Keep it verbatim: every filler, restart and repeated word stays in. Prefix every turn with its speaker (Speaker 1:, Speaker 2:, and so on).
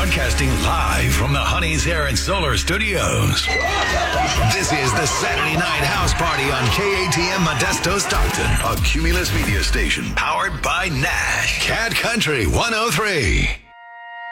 Speaker 1: Broadcasting live from the Honey's Hair and Solar Studios. This is the Saturday Night House Party on K A T M Modesto Stockton, a Cumulus media station powered by Nash. Cat Country one oh three.